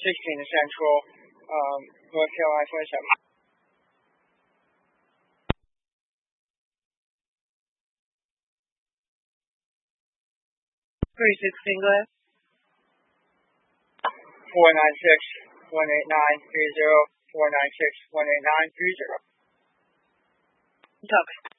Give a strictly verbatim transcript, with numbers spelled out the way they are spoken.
sixteen to Central, um, North Carolina twenty-seven. thirty-six Sinclair. four nine six, one eight nine three zero, four nine six, one eight nine three zero. Talk.